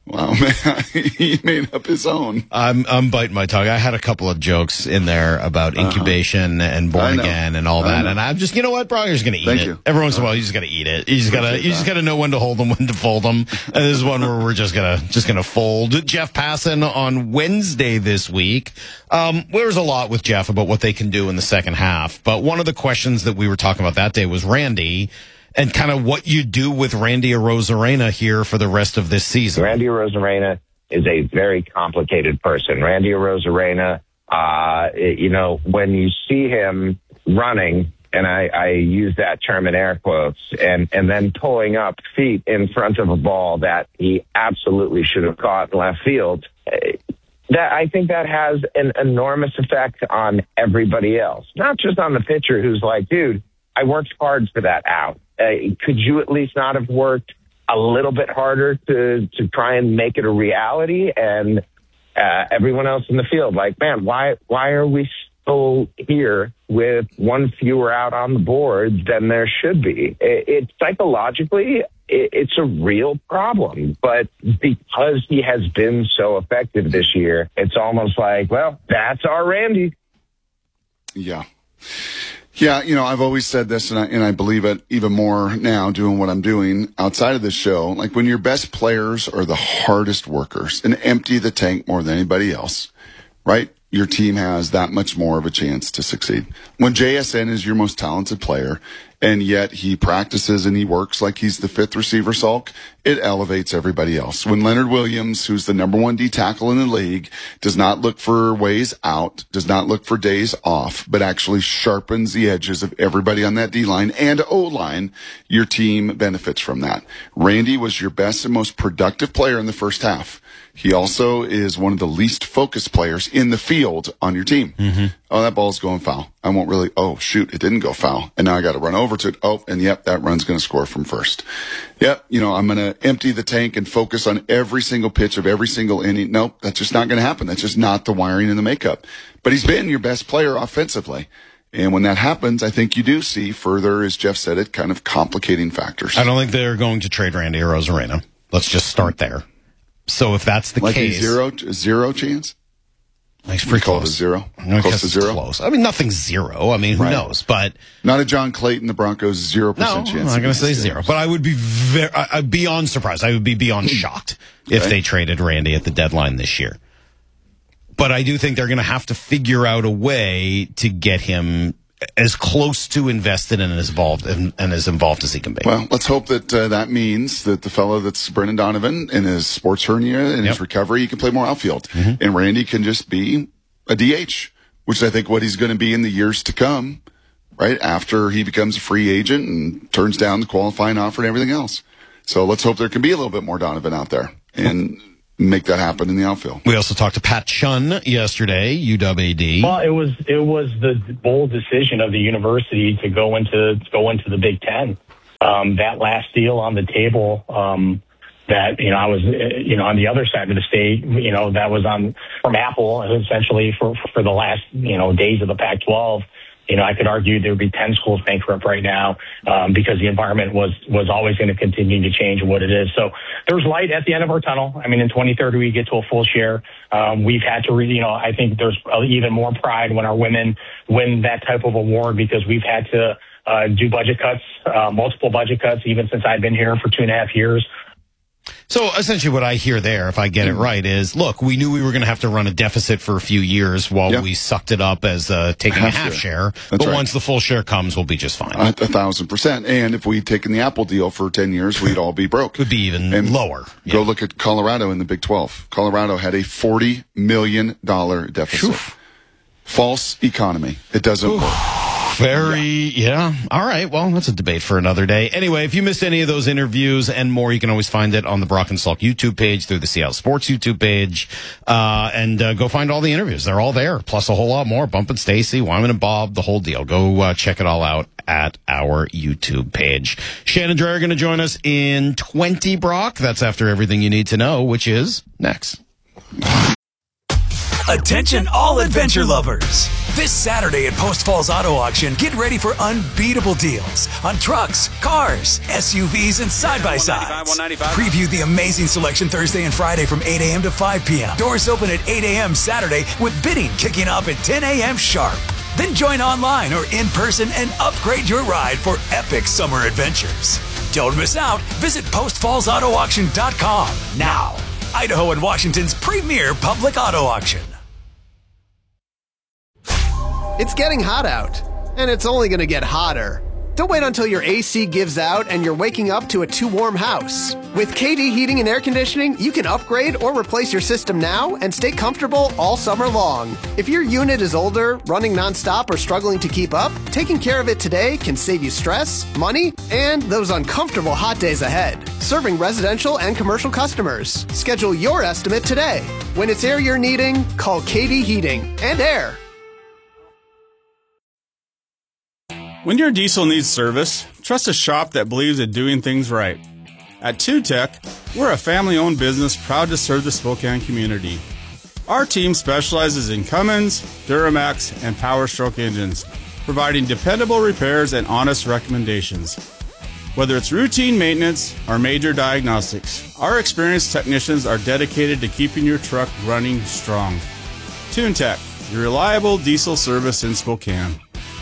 he made up his own. I'm biting my tongue. I had a couple of jokes in there about incubation and born again and all that, and I'm just, you know what, bro, you're just gonna eat it. Every once in a while, you just gotta eat it. You just gotta know when to hold them, when to fold them. And this is one where we're just gonna fold. Jeff Passan on Wednesday this week. There's a lot with Jeff about what they can do in the second half, but one of the questions that we were talking about that day was Randy. And kind of what you do with Randy Arozarena here for the rest of this season. Randy Arozarena is a very complicated person. Randy Arozarena, when you see him running, and I use that term in air quotes, and then pulling up feet in front of a ball that he absolutely should have caught in left field, that I think that has an enormous effect on everybody else. Not just on the pitcher who's like, dude, I worked hard for that out. Could you at least not have worked a little bit harder to try and make it a reality? And everyone else in the field, like, man, why are we still here with one fewer out on the board than there should be? It's psychologically, it's a real problem. But because he has been so effective this year, it's almost like, well, that's our Randy. Yeah. Yeah, I've always said this, and I believe it even more now doing what I'm doing outside of the show. Like, when your best players are the hardest workers and empty the tank more than anybody else, right? Your team has that much more of a chance to succeed. When JSN is your most talented player, and yet he practices and he works like he's the fifth receiver sulk, it elevates everybody else. When Leonard Williams, who's the number 1 D tackle in the league, does not look for ways out, does not look for days off, but actually sharpens the edges of everybody on that D-line and O-line, your team benefits from that. Randy was your best and most productive player in the first half. He also is one of the least focused players in the field on your team. Mm-hmm. Oh, that ball's going foul. I won't really, oh, shoot, it didn't go foul. And now I got to run over to it. Oh, and yep, that run's going to score from first. Yep, I'm going to empty the tank and focus on every single pitch of every single inning. Nope, that's just not going to happen. That's just not the wiring and the makeup. But he's been your best player offensively. And when that happens, I think you do see further, as Jeff said it, kind of complicating factors. I don't think they're going to trade Randy Arozarena. Let's just start there. So if that's the case, zero chance. It's pretty close to zero. Close to zero. Close. I mean, nothing's zero. I mean, who knows? But not a John Clayton. The Broncos 0% chance. I'm not going to say zero. But I would be I'd beyond surprised. I would be beyond shocked if they traded Randy at the deadline this year. But I do think they're going to have to figure out a way to get him as close to invested and as involved as he can be. Well, let's hope that that means that the fellow that's Brendan Donovan in his sports hernia and his recovery, he can play more outfield. And Randy can just be a DH, which is, I think, what he's going to be in the years to come, right after he becomes a free agent and turns down the qualifying offer and everything else. So let's hope there can be a little bit more Donovan out there and make that happen in the outfield. We also talked to Pat Chun yesterday, UW-AD. Well, it was the bold decision of the university to go into the Big Ten. That last deal on the table, that, I was, on the other side of the state, that was from Apple, essentially for the last, days of the Pac-12. I could argue there would be 10 schools bankrupt right now, because the environment was always going to continue to change what it is. So there's light at the end of our tunnel. I mean, in 2030, we get to a full share. We've had to, I think there's even more pride when our women win that type of award, because we've had to do budget cuts, multiple budget cuts, even since I've been here for 2.5 years. So essentially what I hear there, if I get it right, is, look, we knew we were going to have to run a deficit for a few years while we sucked it up as taking a half share. But once the full share comes, we'll be just fine. 1,000%. And if we'd taken the Apple deal for 10 years, we'd all be broke. Would be even lower. Go look at Colorado in the Big 12. Colorado had a $40 million deficit. False economy. It doesn't work. All right. Well, that's a debate for another day. Anyway, if you missed any of those interviews and more, you can always find it on the Brock and Salk YouTube page, through the Seattle Sports YouTube page, and go find all the interviews. They're all there, plus a whole lot more. Bump and Stacy, Wyman and Bob, the whole deal. Go check it all out at our YouTube page. Shannon Dreyer going to join us in 20, Brock. That's after everything you need to know, which is next. Attention all adventure lovers. This Saturday at Post Falls Auto Auction, get ready for unbeatable deals on trucks, cars, SUVs, and side-by-sides. Preview the amazing selection Thursday and Friday from 8 a.m. to 5 p.m. Doors open at 8 a.m. Saturday, with bidding kicking off at 10 a.m. sharp. Then join online or in person and upgrade your ride for epic summer adventures. Don't miss out. Visit postfallsautoauction.com now. Idaho and Washington's premier public auto auction. It's getting hot out, and it's only going to get hotter. Don't wait until your AC gives out and you're waking up to a too warm house. With KD Heating and Air Conditioning, you can upgrade or replace your system now and stay comfortable all summer long. If your unit is older, running nonstop, or struggling to keep up, taking care of it today can save you stress, money, and those uncomfortable hot days ahead. Serving residential and commercial customers. Schedule your estimate today. When it's air you're needing, call KD Heating and Air. When your diesel needs service, trust a shop that believes in doing things right. At TuTech, we're a family-owned business proud to serve the Spokane community. Our team specializes in Cummins, Duramax, and Power Stroke engines, providing dependable repairs and honest recommendations. Whether it's routine maintenance or major diagnostics, our experienced technicians are dedicated to keeping your truck running strong. TuneTech, your reliable diesel service in Spokane.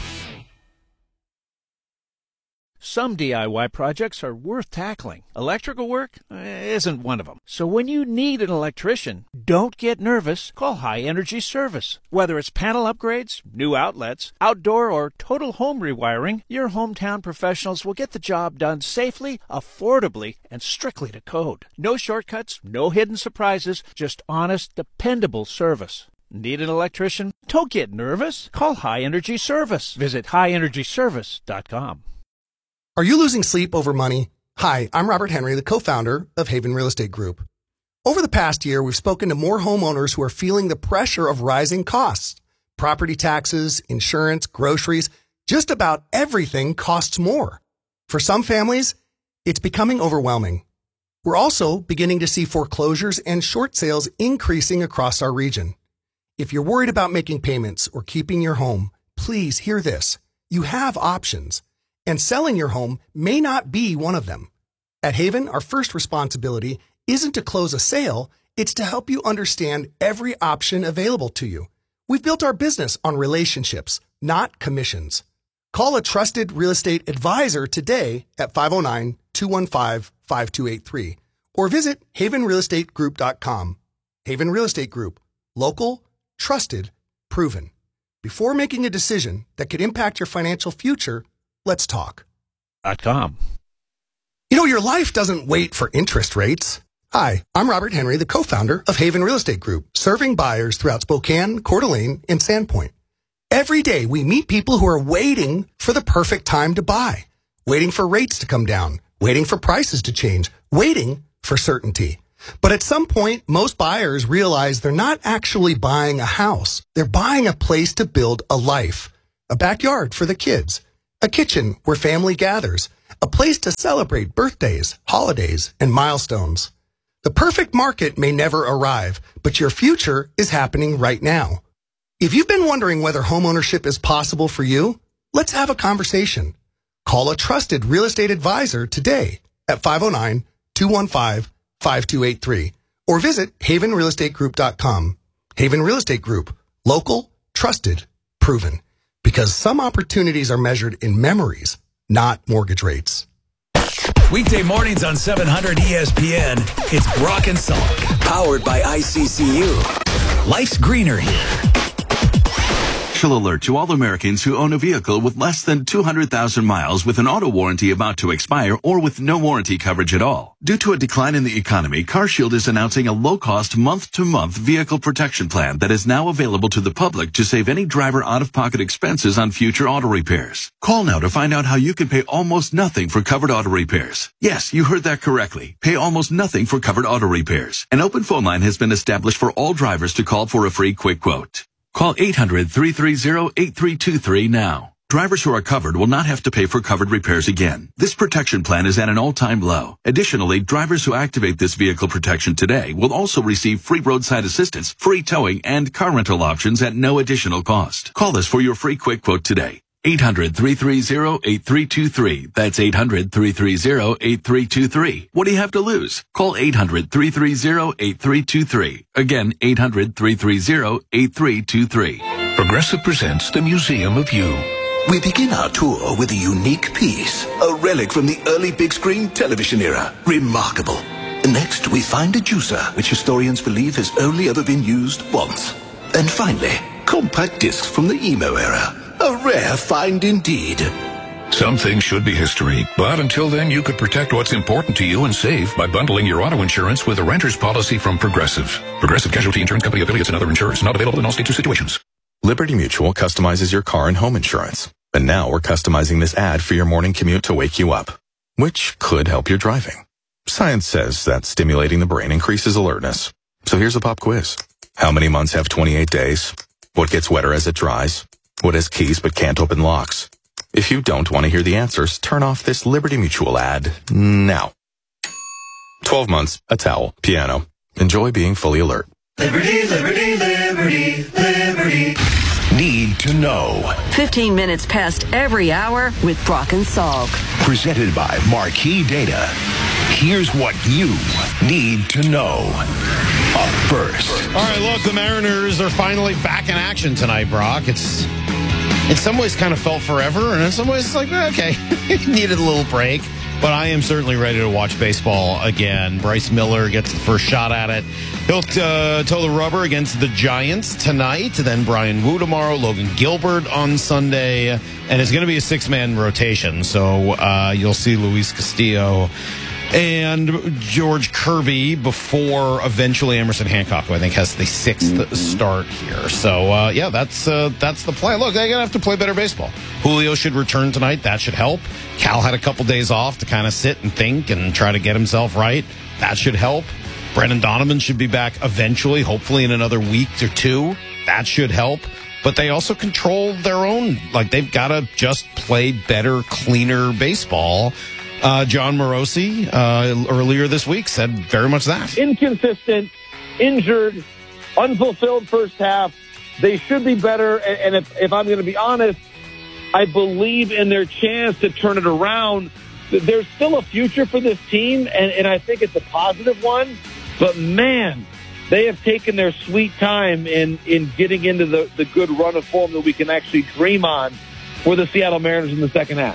Some DIY projects are worth tackling. Electrical work isn't one of them. So when you need an electrician, don't get nervous. Call High Energy Service. Whether it's panel upgrades, new outlets, outdoor or total home rewiring, your hometown professionals will get the job done safely, affordably, and strictly to code. No shortcuts, no hidden surprises, just honest, dependable service. Need an electrician? Don't get nervous. Call High Energy Service. Visit highenergyservice.com. Are you losing sleep over money? Hi, I'm Robert Henry, the co-founder of Haven Real Estate Group. Over the past year, we've spoken to more homeowners who are feeling the pressure of rising costs. Property taxes, insurance, groceries, just about everything costs more. For some families, it's becoming overwhelming. We're also beginning to see foreclosures and short sales increasing across our region. If you're worried about making payments or keeping your home, please hear this. You have options. And selling your home may not be one of them. At Haven, our first responsibility isn't to close a sale, it's to help you understand every option available to you. We've built our business on relationships, not commissions. Call a trusted real estate advisor today at 509-215-5283 or visit havenrealestategroup.com. Haven Real Estate Group. Local, trusted, proven. Before making a decision that could impact your financial future, let's talk. .com. You know, your life doesn't wait for interest rates. Hi, I'm Robert Henry, the co-founder of Haven Real Estate Group, serving buyers throughout Spokane, Coeur d'Alene, and Sandpoint. Every day, we meet people who are waiting for the perfect time to buy, waiting for rates to come down, waiting for prices to change, waiting for certainty. But at some point, most buyers realize they're not actually buying a house. They're buying a place to build a life, a backyard for the kids, a kitchen where family gathers, a place to celebrate birthdays, holidays, and milestones. The perfect market may never arrive, but your future is happening right now. If you've been wondering whether homeownership is possible for you, let's have a conversation. Call a trusted real estate advisor today at 509-215-5283 or visit havenrealestategroup.com. Haven Real Estate Group. Local, trusted, proven. Because some opportunities are measured in memories, not mortgage rates. Weekday mornings on 700 ESPN. It's Brock and Salk. Powered by ICCU. Life's greener here. Special alert to all Americans who own a vehicle with less than 200,000 miles with an auto warranty about to expire or with no warranty coverage at all. Due to a decline in the economy, CarShield is announcing a low-cost month-to-month vehicle protection plan that is now available to the public to save any driver out-of-pocket expenses on future auto repairs. Call now to find out how you can pay almost nothing for covered auto repairs. Yes, you heard that correctly. Pay almost nothing for covered auto repairs. An open phone line has been established for all drivers to call for a free quick quote. Call 800-330-8323 now. Drivers who are covered will not have to pay for covered repairs again. This protection plan is at an all-time low. Additionally, drivers who activate this vehicle protection today will also receive free roadside assistance, free towing, and car rental options at no additional cost. Call us for your free quick quote today. 800-330-8323. That's 800-330-8323. What do you have to lose? Call 800-330-8323. Again, 800-330-8323. Progressive presents the Museum of You. We begin our tour with a unique piece, a relic from the early big screen television era. Remarkable. Next, we find a juicer, which historians believe has only ever been used once. And finally, compact discs from the emo era. A rare find indeed. Some things should be history, but until then, you could protect what's important to you and save by bundling your auto insurance with a renter's policy from Progressive. Progressive Casualty Insurance Company affiliates and other insurers. Not available in all states or situations. Liberty Mutual customizes your car and home insurance. And now we're customizing this ad for your morning commute to wake you up, which could help your driving. Science says that stimulating the brain increases alertness. So here's a pop quiz. How many months have 28 days? What gets wetter as it dries? What has keys but can't open locks? If you don't want to hear the answers, turn off this Liberty Mutual ad now. 12 months, a towel, piano. Enjoy being fully alert. Liberty, liberty, liberty, liberty. Need to know. 15 minutes past every hour with Brock and Salk. Presented by Marquee Data. Here's what you need to know. Up first. All right, look, the Mariners are finally back in action tonight, Brock. It's in some ways kind of felt forever, and in some ways it's like, okay, needed a little break. But I am certainly ready to watch baseball again. Bryce Miller gets the first shot at it. He'll toe the rubber against the Giants tonight. Then Brian Wu tomorrow, Logan Gilbert on Sunday. And it's going to be a six-man rotation. So you'll see Luis Castillo and George Kirby before eventually Emerson Hancock, who I think has the sixth start here. So, yeah, that's the plan. Look, they're going to have to play better baseball. Julio should return tonight. That should help. Cal had a couple days off to kind of sit and think and try to get himself right. That should help. Brendan Donovan should be back eventually, hopefully in another week or two. That should help. But they also control their own. Like, they've got to just play better, cleaner baseball. John Morosi earlier this week said very much that. Inconsistent, injured, unfulfilled first half. They should be better. And if I'm going to be honest, I believe in their chance to turn it around. There's still a future for this team, and I think it's a positive one. But, man, they have taken their sweet time in getting into the good run of form that we can actually dream on for the Seattle Mariners in the second half.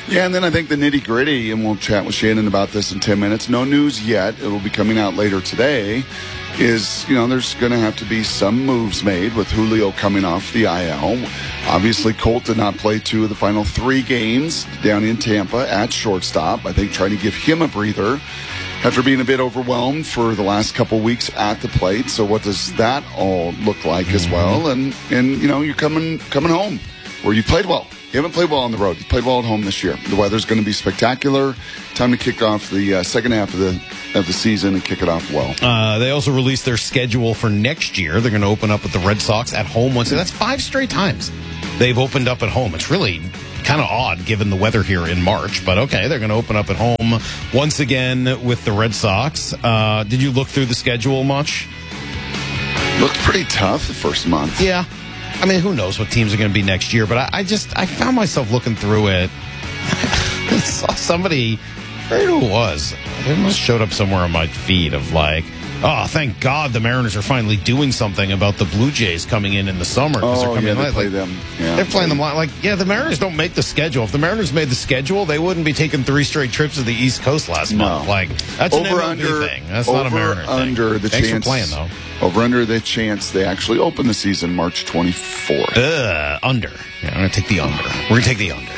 Yeah, and then I think the nitty-gritty, and we'll chat with Shannon about this in 10 minutes. No news yet. It'll be coming out later today. Is, there's going to have to be some moves made with Julio coming off the IL. Obviously, Colt did not play 2 of the final 3 games down in Tampa at shortstop. I think trying to give him a breather after being a bit overwhelmed for the last couple weeks at the plate. So what does that all look like as well? And you're coming home where you played well. You haven't played well on the road. You played well at home this year. The weather's going to be spectacular. Time to kick off the second half of the season and kick it off well. They also released their schedule for next year. They're going to open up with the Red Sox at home once. That's 5 straight times they've opened up at home. It's really kind of odd given the weather here in March. But okay, they're going to open up at home once again with the Red Sox. Did you look through the schedule much? Looked pretty tough the first month. Yeah. I mean, who knows what teams are going to be next year, but I found myself looking through it. I saw somebody, I forget who it was. It must have showed up somewhere on my feed of like, oh, thank God the Mariners are finally doing something about the Blue Jays coming in the summer. Oh, yeah, they play them. Yeah, they're playing them like, the Mariners don't make the schedule. If the Mariners made the schedule, they wouldn't be taking 3 straight trips to the East Coast last month. Like, that's an MLB thing. That's not a Mariner thing. Thanks for playing, though. Over under the chance they actually open the season March 24th. Under. Yeah, I'm going to take the under. We're going to take the under.